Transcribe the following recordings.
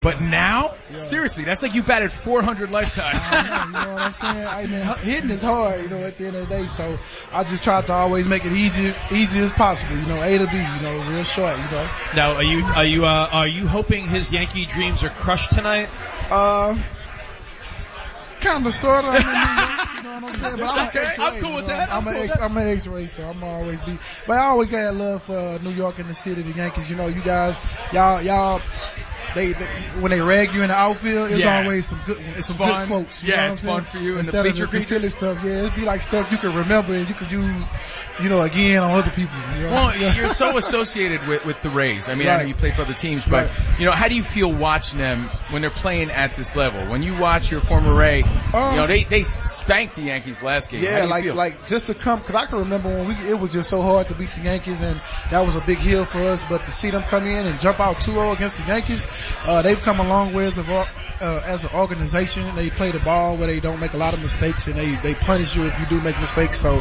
But now, seriously, that's like you batted 400 lifetime. You know what I'm saying? I mean, hitting is hard, at the end of the day. So I just try to always make it easy as possible. A to B, real short. Now, are you hoping his Yankee dreams are crushed tonight? Kind of, sort of. You know what I'm saying? But I'm okay. I'm cool with that. I'm an X-ray, so I'm always be. But I always got love for New York and the city, the Yankees. You guys, y'all. They when they rag you in the outfield, it's always some good ones, it's some fun. Good quotes. It's fun for you. Instead of the silly stuff, it'd be like stuff you can remember and you could use, again on other people. Well, you're so associated with the Rays. I mean, I know you play for other teams, but how do you feel watching them when they're playing at this level? When you watch your former Ray, they spanked the Yankees last game. Yeah, how do you feel? like just to come, because I can remember when it was just so hard to beat the Yankees, and that was a big hill for us. But to see them come in and jump out 2-0 against the Yankees, they've come a long way as an organization. They play the ball where they don't make a lot of mistakes, and they punish you if you do make mistakes. So,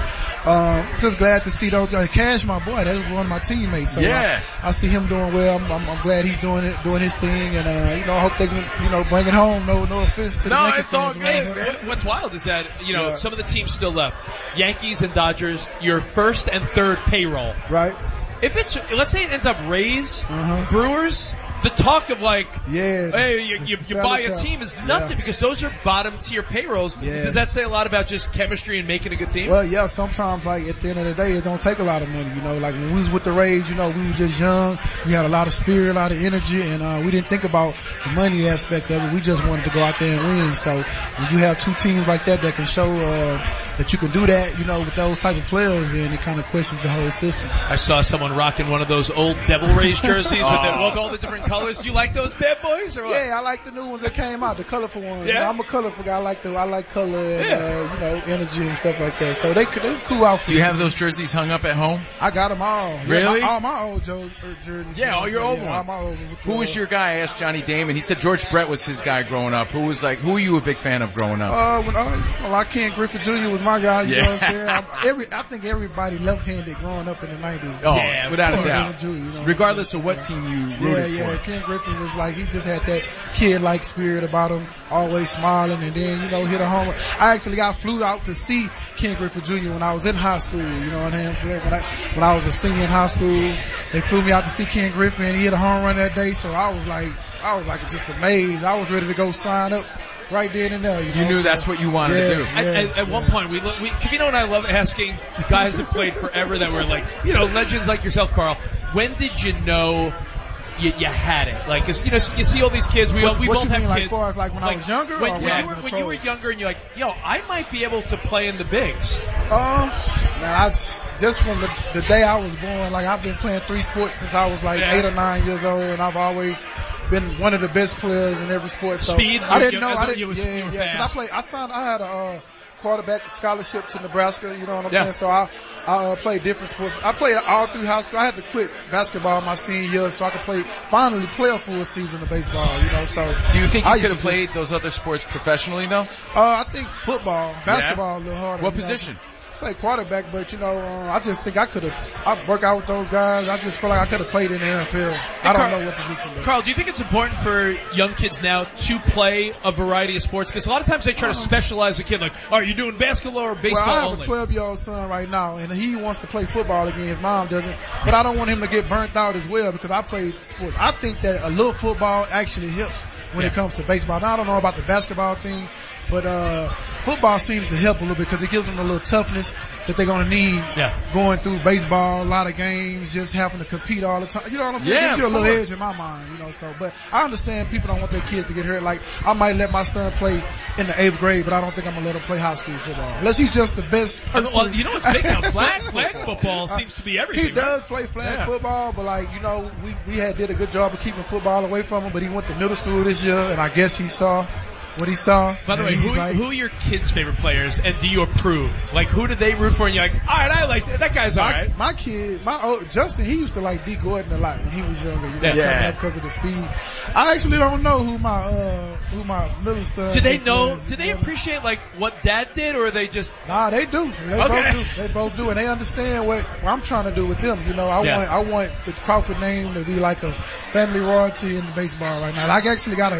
just glad to see those guys. Cash, my boy, that was one of my teammates. So I see him doing well. I'm glad he's doing his thing, and I hope they can bring it home. No offense to the Yankees. It's all good. What's wild is that some of the teams still left. Yankees and Dodgers, your first and third payroll. Right. If let's say it ends up Rays, Brewers, the talk of hey, you buy a team is nothing because those are bottom tier payrolls. Yeah. Does that say a lot about just chemistry and making a good team? Well, yeah, sometimes at the end of the day, it don't take a lot of money, Like when we was with the Rays, we were just young. We had a lot of spirit, a lot of energy, and we didn't think about the money aspect of it. We just wanted to go out there and win. So when you have two teams like that can show that you can do that, with those type of players, then it kind of questions the whole system. I saw someone rocking one of those old Devil Rays jerseys with all the different colors. Do you like those bad boys or what? Yeah, I like the new ones that came out, the colorful ones. Yeah. I'm a colorful guy. I like color and energy and stuff like that. So they're cool outfits. Do you have those jerseys hung up at home? I got them all. Really? All my old jerseys. Yeah, all your old ones. All my old Who was your guy? I asked Johnny Damon. He said George Brett was his guy growing up. Who were you a big fan of growing up? Ken Griffey Jr. was my guy. You know what I'm saying? I think everybody left-handed growing up in the 90s. Oh, yeah, without a doubt. Regardless of what team you rooted for. Ken Griffey was he just had that kid-like spirit about him, always smiling, and then, hit a home run. I actually flew out to see Ken Griffey Jr. when I was in high school, you know what I'm saying? When I was a senior in high school, they flew me out to see Ken Griffey, and he hit a home run that day, so I was just amazed. I was ready to go sign up right then and there. You knew that's what you wanted to do. At one point, Kavino and I love asking guys that played forever that were legends like yourself, Carl. When did you know you had it? Cause, you see all these kids, we both have kids. As far as when I was younger? When you were younger and you're I might be able to play in the bigs. Just from the day I was born, I've been playing 3 sports since I was 8 or 9 years old, and I've always been one of the best players in every sport. So Speed? I didn't know. You were fast. Cause I had a quarterback scholarship to Nebraska, you know what I'm saying? So I played different sports. I played all through high school. I had to quit basketball my senior year so I could finally play a full season of baseball, So do you think you could have played those other sports professionally though? I think football, basketball a little harder. What position? Play quarterback, but I just think I work out with those guys. I just feel like I could have played in the NFL. I don't know what position. Carl, do you think it's important for young kids now to play a variety of sports? Because a lot of times they try to specialize a kid. Are you doing basketball or baseball? Well, I have a 12-year-old son right now, and he wants to play football again. His mom doesn't, but I don't want him to get burnt out as well because I played sports. I think that a little football actually helps when it comes to baseball. Now I don't know about the basketball thing. But football seems to help a little bit because it gives them a little toughness that they're going to need going through baseball, a lot of games, just having to compete all the time. You know what I'm saying? It gives you a little edge in my mind, But I understand people don't want their kids to get hurt. I might let my son play in the 8th grade, but I don't think I'm going to let him play high school football. Unless he's just the best person. Well, what's big now? Flag football seems to be everything. He does play flag football, but we did a good job of keeping football away from him, but he went to middle school this year, and I guess he saw what he saw. By the way, who are your kids' favorite players, and do you approve? Like, who do they root for? And you're like, all right, I like that. That guy's all right. My kid, Justin, he used to like D. Gordon a lot when he was younger. Coming up because of the speed. I actually don't know who my middle son. Do they know? Do they appreciate like what Dad did, or are they just? Nah, they do. They both do, and they understand what I'm trying to do with them. You know, I want the Crawford name to be like a family royalty in baseball right now. I actually got a